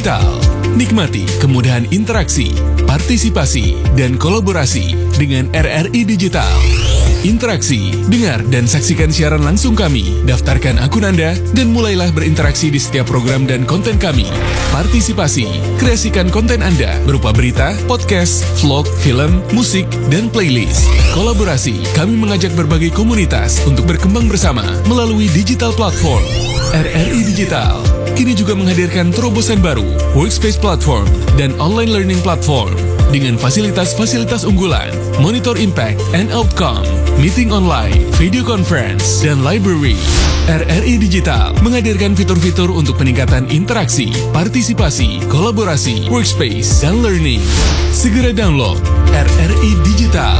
Digital. Nikmati kemudahan interaksi, partisipasi, dan kolaborasi dengan RRI Digital. Interaksi, dengar dan saksikan siaran langsung kami, daftarkan akun Anda, dan mulailah berinteraksi di setiap program dan konten kami. Partisipasi, kreasikan konten Anda berupa berita, podcast, vlog, film, musik, dan playlist. Kolaborasi, kami mengajak berbagai komunitas untuk berkembang bersama melalui digital platform. RRI Digital kini juga menghadirkan terobosan baru, workspace platform, dan online learning platform dengan fasilitas-fasilitas unggulan, monitor impact and outcome, meeting online, video conference, dan library. RRI Digital menghadirkan fitur-fitur untuk peningkatan interaksi, partisipasi, kolaborasi, workspace, dan learning. Segera download RRI Digital.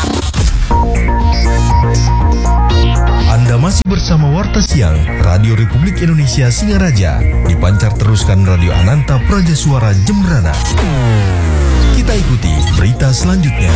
Anda masih bersama Warta Siang Radio Republik Indonesia Singaraja, dipancar teruskan Radio Ananta Praja Suara Jembrana. Kita ikuti berita selanjutnya.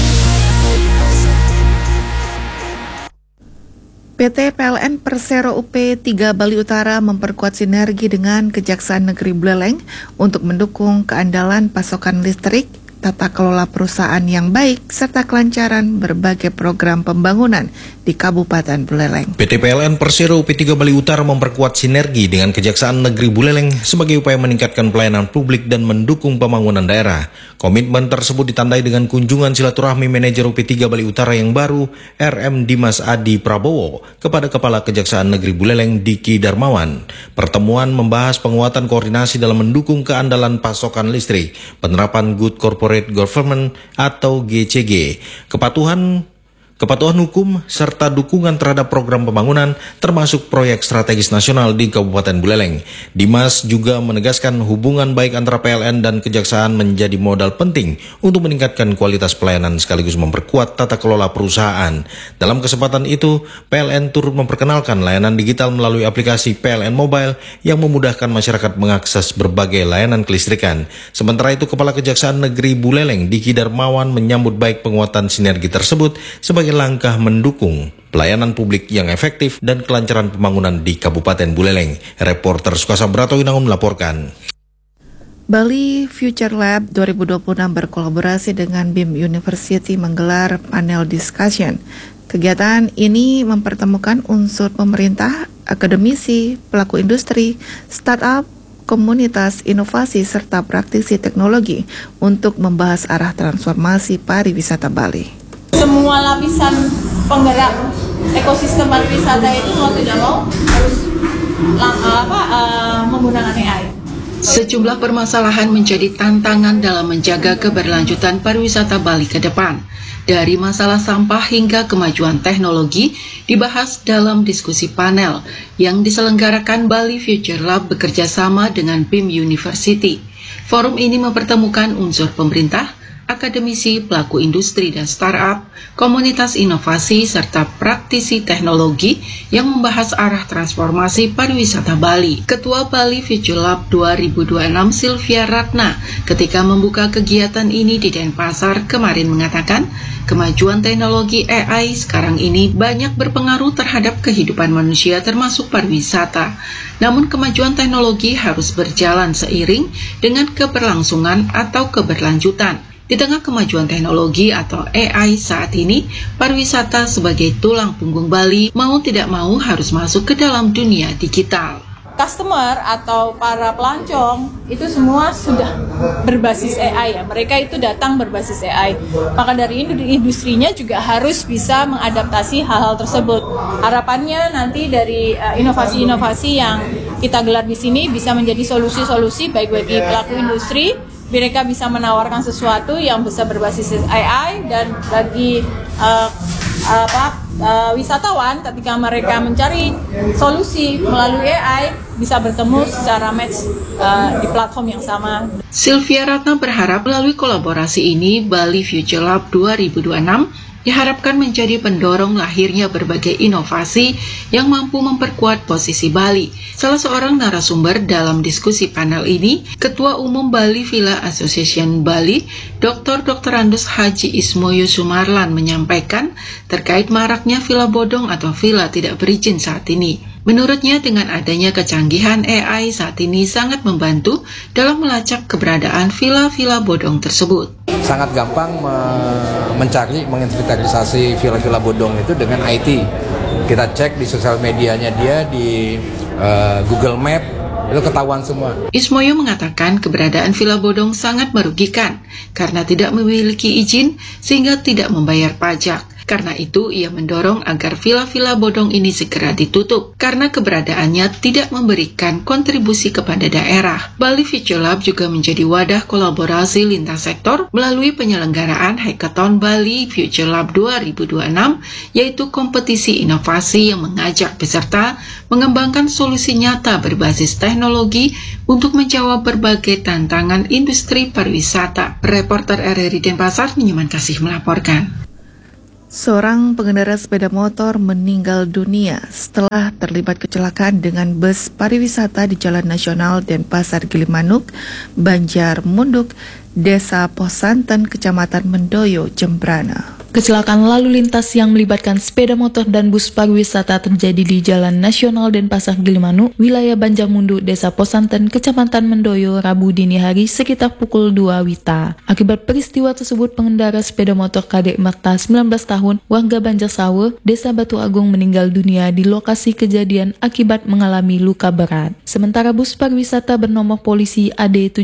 PT PLN Persero UP 3 Bali Utara memperkuat sinergi dengan Kejaksaan Negeri Buleleng untuk mendukung keandalan pasokan listrik, tata kelola perusahaan yang baik, serta kelancaran berbagai program pembangunan di Kabupaten Buleleng. PT PLN Persero UP3 Bali Utara memperkuat sinergi dengan Kejaksaan Negeri Buleleng sebagai upaya meningkatkan pelayanan publik dan mendukung pembangunan daerah. Komitmen tersebut ditandai dengan kunjungan silaturahmi manajer UP3 Bali Utara yang baru, RM Dimas Adi Prabowo, kepada Kepala Kejaksaan Negeri Buleleng Diki Darmawan. Pertemuan membahas penguatan koordinasi dalam mendukung keandalan pasokan listrik, penerapan Good Corporate Government atau GCG, kepatuhan hukum, serta dukungan terhadap program pembangunan termasuk proyek strategis nasional di Kabupaten Buleleng. Dimas juga menegaskan hubungan baik antara PLN dan Kejaksaan menjadi modal penting untuk meningkatkan kualitas pelayanan sekaligus memperkuat tata kelola perusahaan. Dalam kesempatan itu, PLN turut memperkenalkan layanan digital melalui aplikasi PLN Mobile yang memudahkan masyarakat mengakses berbagai layanan kelistrikan. Sementara itu, Kepala Kejaksaan Negeri Buleleng Diki Darmawan menyambut baik penguatan sinergi tersebut sebagai langkah mendukung pelayanan publik yang efektif dan kelancaran pembangunan di Kabupaten Buleleng. Reporter Sukasa Brato Winangun melaporkan. Bali Future Lab 2026 berkolaborasi dengan BIM University menggelar panel discussion. Kegiatan ini mempertemukan unsur pemerintah, akademisi, pelaku industri, startup, komunitas inovasi, serta praktisi teknologi untuk membahas arah transformasi pariwisata Bali. Semua lapisan penggerak ekosistem pariwisata itu mau tidak mau harus menggunakan AI. Sejumlah permasalahan menjadi tantangan dalam menjaga keberlanjutan pariwisata Bali ke depan. Dari masalah sampah hingga kemajuan teknologi dibahas dalam diskusi panel yang diselenggarakan Bali Future Lab bekerja sama dengan BIM University. Forum ini mempertemukan unsur pemerintah, akademisi, pelaku industri dan startup, komunitas inovasi, serta praktisi teknologi yang membahas arah transformasi pariwisata Bali. Ketua Bali Future Lab 2026 Sylvia Ratna ketika membuka kegiatan ini di Denpasar kemarin mengatakan, kemajuan teknologi AI sekarang ini banyak berpengaruh terhadap kehidupan manusia termasuk pariwisata. Namun kemajuan teknologi harus berjalan seiring dengan keberlangsungan atau keberlanjutan. Di tengah kemajuan teknologi atau AI saat ini, pariwisata sebagai tulang punggung Bali mau tidak mau harus masuk ke dalam dunia digital. Customer atau para pelancong itu semua sudah berbasis AI ya. Mereka itu datang berbasis AI. Maka dari industrinya juga harus bisa mengadaptasi hal-hal tersebut. Harapannya nanti dari inovasi-inovasi yang kita gelar di sini bisa menjadi solusi-solusi baik bagi pelaku industri. Mereka bisa menawarkan sesuatu yang bisa berbasis AI dan bagi wisatawan ketika mereka mencari solusi melalui AI bisa bertemu secara match di platform yang sama. Sylvia Ratna berharap melalui kolaborasi ini Bali Future Lab 2026 diharapkan menjadi pendorong lahirnya berbagai inovasi yang mampu memperkuat posisi Bali. Salah seorang narasumber dalam diskusi panel ini, Ketua Umum Bali Villa Association Bali, Dr. Andus Haji Ismoyo Sumarlan menyampaikan terkait maraknya villa bodong atau villa tidak berizin saat ini. Menurutnya, dengan adanya kecanggihan AI saat ini sangat membantu dalam melacak keberadaan villa-villa bodong tersebut. Sangat gampang mencari, menginventarisasi villa-villa bodong itu dengan IT. Kita cek di sosial medianya dia, di Google Map, itu ketahuan semua. Ismoyo mengatakan keberadaan villa bodong sangat merugikan karena tidak memiliki izin sehingga tidak membayar pajak. Karena itu, ia mendorong agar villa-villa bodong ini segera ditutup karena keberadaannya tidak memberikan kontribusi kepada daerah. Bali Future Lab juga menjadi wadah kolaborasi lintas sektor melalui penyelenggaraan Hackathon Bali Future Lab 2026, yaitu kompetisi inovasi yang mengajak peserta mengembangkan solusi nyata berbasis teknologi untuk menjawab berbagai tantangan industri pariwisata. Reporter RRI Denpasar, Nyoman Kasih melaporkan. Seorang pengendara sepeda motor meninggal dunia setelah terlibat kecelakaan dengan bus pariwisata di Jalan Nasional Denpasar Gilimanuk, Banjar Munduk, Desa Posanten, Kecamatan Mendoyo, Jembrana. Kecelakaan lalu lintas yang melibatkan sepeda motor dan bus pariwisata terjadi di Jalan Nasional Denpasar Gilimanuk, wilayah Banjarmundu, Desa Posanten, Kecamatan Mendoyo, Rabu dini hari sekitar pukul 2 WITA. Akibat peristiwa tersebut, pengendara sepeda motor Kadek Marta 19 tahun, warga Banjarsawe, Desa Batu Agung meninggal dunia di lokasi kejadian akibat mengalami luka berat. Sementara bus pariwisata bernomor polisi AD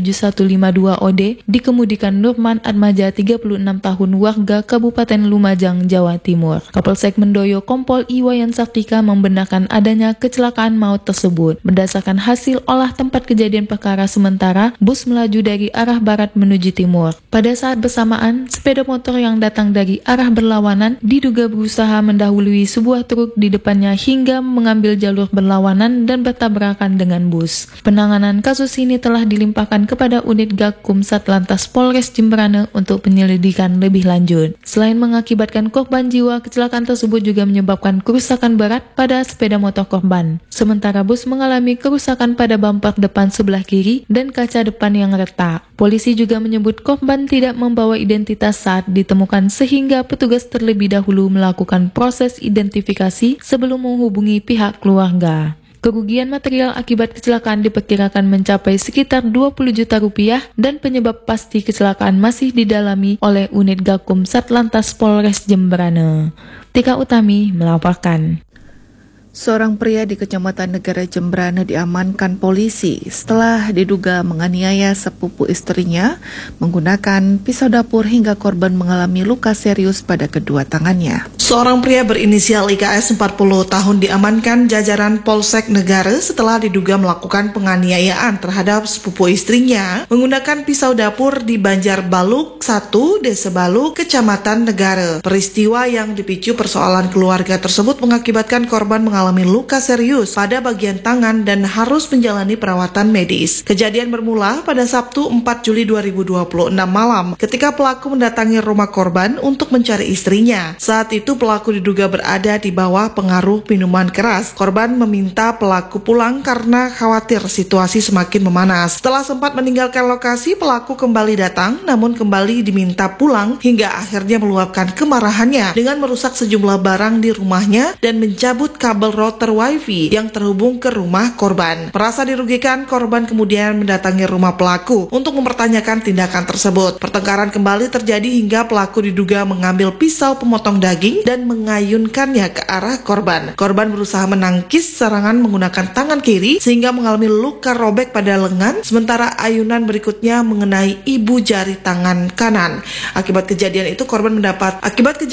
7152OD dikemudikan Nurman Atmaja 36 tahun, warga Kabupaten Lumajang, Jawa Timur. Kapolsek Mendoyo Kompol Iwayan Sartika membenarkan adanya kecelakaan maut tersebut. Berdasarkan hasil olah tempat kejadian perkara sementara, bus melaju dari arah barat menuju timur. Pada saat bersamaan, sepeda motor yang datang dari arah berlawanan diduga berusaha mendahului sebuah truk di depannya hingga mengambil jalur berlawanan dan bertabrakan dengan bus. Penanganan kasus ini telah dilimpahkan kepada unit Gakum Satlantas Polres Jembrana untuk penyelidikan lebih lanjut. Selain mengakibatkan korban jiwa, kecelakaan tersebut juga menyebabkan kerusakan berat pada sepeda motor korban. Sementara bus mengalami kerusakan pada bumper depan sebelah kiri dan kaca depan yang retak. Polisi juga menyebut korban tidak membawa identitas saat ditemukan sehingga petugas terlebih dahulu melakukan proses identifikasi sebelum menghubungi pihak keluarga. Kerugian material akibat kecelakaan diperkirakan mencapai sekitar 20 juta rupiah dan penyebab pasti kecelakaan masih didalami oleh unit Gakum Satlantas Polres Jembrana. Tika Utami melaporkan. Seorang pria di Kecamatan Negara Jembrana diamankan polisi setelah diduga menganiaya sepupu istrinya menggunakan pisau dapur hingga korban mengalami luka serius pada kedua tangannya. Seorang pria berinisial IKS 40 tahun diamankan jajaran Polsek Negara setelah diduga melakukan penganiayaan terhadap sepupu istrinya menggunakan pisau dapur di Banjar Baluk 1, Desa Baluk, Kecamatan Negara. Peristiwa yang dipicu persoalan keluarga tersebut mengakibatkan korban mengalami luka serius pada bagian tangan dan harus menjalani perawatan medis. Kejadian bermula pada Sabtu 4 Juli 2026 malam ketika pelaku mendatangi rumah korban untuk mencari istrinya. Saat itu pelaku diduga berada di bawah pengaruh minuman keras. Korban meminta pelaku pulang karena khawatir situasi semakin memanas. Setelah sempat meninggalkan lokasi, pelaku kembali datang namun kembali diminta pulang hingga akhirnya meluapkan kemarahannya dengan merusak sejumlah barang di rumahnya dan mencabut kabel router wifi yang terhubung ke rumah korban. Merasa dirugikan, korban kemudian mendatangi rumah pelaku untuk mempertanyakan tindakan tersebut. Pertengkaran kembali terjadi hingga pelaku diduga mengambil pisau pemotong daging dan mengayunkannya ke arah korban. Korban berusaha menangkis serangan menggunakan tangan kiri sehingga mengalami luka robek pada lengan, sementara ayunan berikutnya mengenai ibu jari tangan kanan. Akibat kejadian itu korban mendapat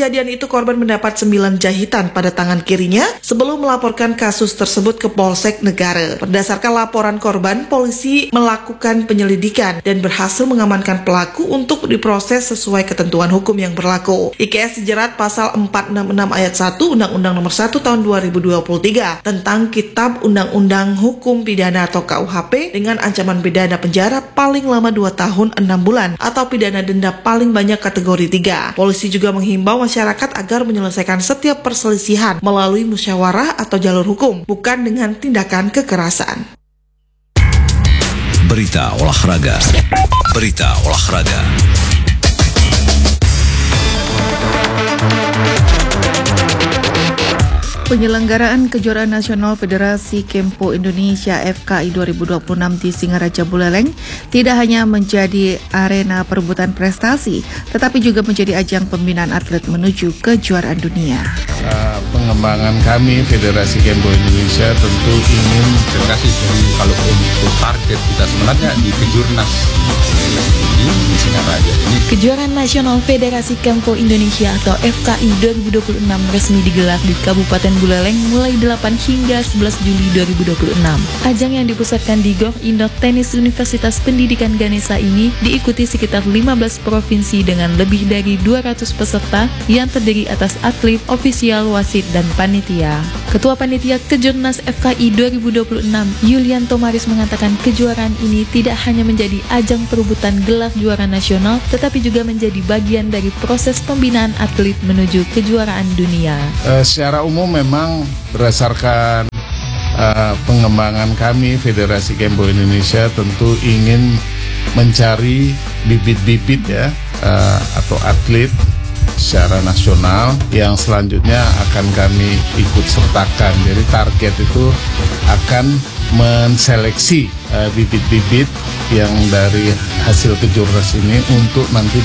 9 jahitan pada tangan kirinya sebelum melaporkan kasus tersebut ke Polsek Negara. Berdasarkan laporan korban, polisi melakukan penyelidikan dan berhasil mengamankan pelaku untuk diproses sesuai ketentuan hukum yang berlaku. IKS dijerat pasal 466 ayat 1 Undang-Undang Nomor 1 Tahun 2023 tentang Kitab Undang-Undang Hukum Pidana atau KUHP dengan ancaman pidana penjara paling lama 2 tahun 6 bulan atau pidana denda paling banyak kategori 3. Polisi juga menghimbau masyarakat agar menyelesaikan setiap perselisihan melalui musyawarah atau jalur hukum, bukan dengan tindakan kekerasan. Berita olahraga. Penyelenggaraan Kejuaraan Nasional Federasi Kempo Indonesia FKI 2026 di Singaraja Buleleng tidak hanya menjadi arena perebutan prestasi, tetapi juga menjadi ajang pembinaan atlet menuju kejuaraan dunia. Pengembangan kami Federasi Kempo Indonesia tentu ingin, terima kasih, kalau untuk target kita sebenarnya di Kejurnas di Singaraja ini. Kejuaraan Nasional Federasi Kempo Indonesia atau FKI 2026 resmi digelar di Kabupaten Buleleng mulai 8 hingga 11 Juli 2026. Ajang yang dipusatkan di Gor Indoor Tenis Universitas Pendidikan Ganesha ini diikuti sekitar 15 provinsi dengan lebih dari 200 peserta yang terdiri atas atlet, ofisial, wasit, dan panitia. Ketua Panitia Kejurnas FKI 2026, Yulianto Maris mengatakan kejuaraan ini tidak hanya menjadi ajang perebutan gelar juara nasional, tetapi juga menjadi bagian dari proses pembinaan atlet menuju kejuaraan dunia. Secara umum memang berdasarkan pengembangan kami Federasi Kempo Indonesia tentu ingin mencari bibit-bibit ya atau atlet secara nasional yang selanjutnya akan kami ikut sertakan. Jadi target itu akan menseleksi bibit-bibit yang dari hasil kejurnas ini untuk nanti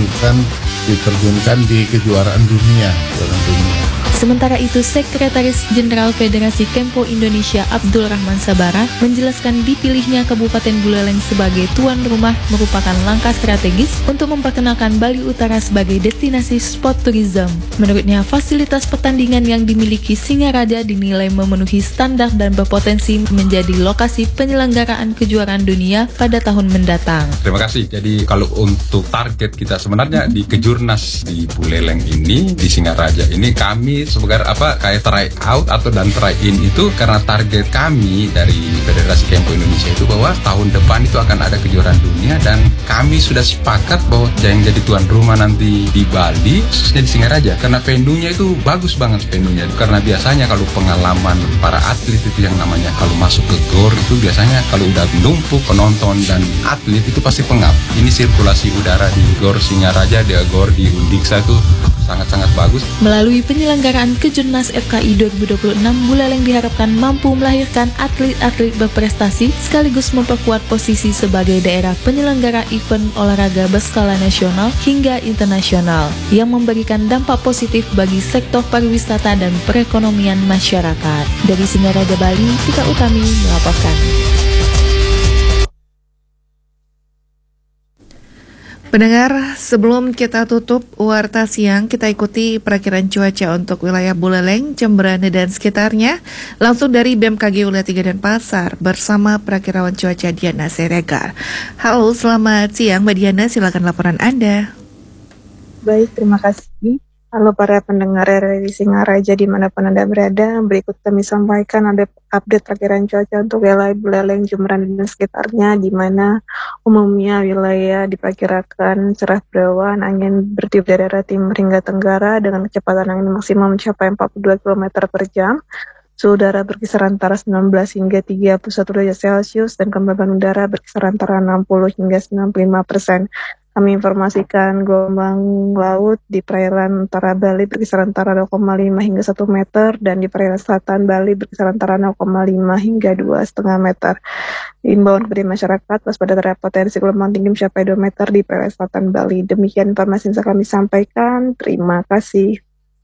diterjunkan di kejuaraan dunia. Sementara itu, Sekretaris Jenderal Federasi Kempo Indonesia Abdul Rahman Sabara menjelaskan dipilihnya Kabupaten Buleleng sebagai tuan rumah merupakan langkah strategis untuk memperkenalkan Bali Utara sebagai destinasi sport tourism. Menurutnya, fasilitas pertandingan yang dimiliki Singaraja dinilai memenuhi standar dan berpotensi menjadi lokasi penyelenggaraan kejuaraan dunia pada tahun mendatang. Terima kasih. Jadi kalau untuk target kita sebenarnya di Kejurnas di Buleleng ini, di Singaraja ini, kami sebagai kayak try out atau dan try in itu karena target kami dari Federasi Kempo Indonesia itu bahwa tahun depan itu akan ada kejuaraan dunia dan kami sudah sepakat bahwa yang jadi tuan rumah nanti di Bali khususnya di Singaraja karena venue-nya itu bagus banget venue-nya, karena biasanya kalau pengalaman para atlet itu yang namanya kalau masuk ke GOR itu biasanya kalau udah numpuk penonton dan atlet itu pasti pengap. Ini sirkulasi udara di GOR Singaraja, di GOR di Undiksa itu sangat-sangat bagus. Melalui penyelenggaraan Kejurnas FKI 2026, Buleleng diharapkan mampu melahirkan atlet-atlet berprestasi sekaligus memperkuat posisi sebagai daerah penyelenggara event olahraga berskala nasional hingga internasional yang memberikan dampak positif bagi sektor pariwisata dan perekonomian masyarakat. Dari Singaraja, Bali, Tika Utami melaporkan. Pendengar, sebelum kita tutup Warta Siang, kita ikuti perakiran cuaca untuk wilayah Buleleng, Jemberana, dan sekitarnya langsung dari BMKG Wilayah 3 dan Pasar bersama perakirawan cuaca Diana Siregar. Halo, selamat siang Mbak Diana, silakan laporan Anda. Baik, terima kasih. Halo para pendengar RRI Singaraja dimanapun Anda berada, berikut kami sampaikan update perakiran cuaca untuk wilayah Buleleng, Jemberana, dan sekitarnya, di mana umumnya wilayah diperkirakan cerah berawan, angin bertiup dari arah timur hingga tenggara dengan kecepatan angin maksimum mencapai 42 km per jam. Suhu udara berkisar antara 19 hingga 31 derajat Celcius dan kelembaban udara berkisar antara 60 hingga 95%. Kami informasikan gelombang laut di perairan utara Bali berkisar antara 0,5 hingga 1 meter dan di perairan selatan Bali berkisar antara 0,5 hingga 2,5 meter. Imbauan kepada masyarakat waspada terhadap potensi gelombang tinggi mencapai 2 meter di perairan selatan Bali. Demikian informasi yang kami sampaikan. Terima kasih.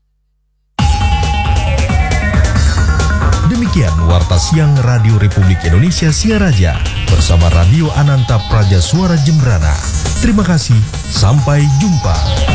Demikian Warta Siang Radio Republik Indonesia Singaraja bersama Radio Ananta Praja Suara Jemberana. Terima kasih, sampai jumpa.